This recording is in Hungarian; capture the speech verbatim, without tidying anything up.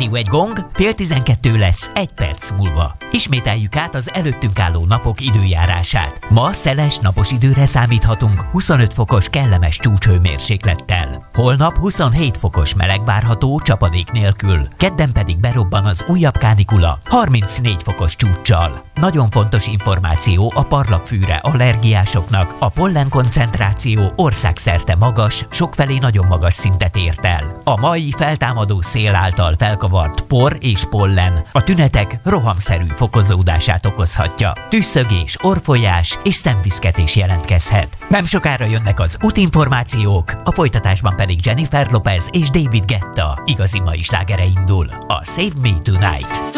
Rádió egy gong, fél tizenkettő lesz egy perc múlva. Ismételjük át az előttünk álló napok időjárását. Ma szeles napos időre számíthatunk huszonöt fokos kellemes csúcshőmérséklettel. Holnap huszonhét fokos meleg várható csapadék nélkül. Kedden pedig berobban az újabb kánikula harmincnégy fokos csúccsal. Nagyon fontos információ a parlagfűre allergiásoknak. A pollen koncentráció országszerte magas, sokfelé nagyon magas szintet ért el. A mai feltámadó szél által felkavart por és pollen a tünetek rohamszerű fokozódását okozhatja. Tüsszögés, orrfolyás és szemviszketés jelentkezhet. Nem sokára jönnek az útinformációk, a folytatásban pedig Jennifer Lopez és David Guetta igazi mai slágere indul. A Save Me Tonight.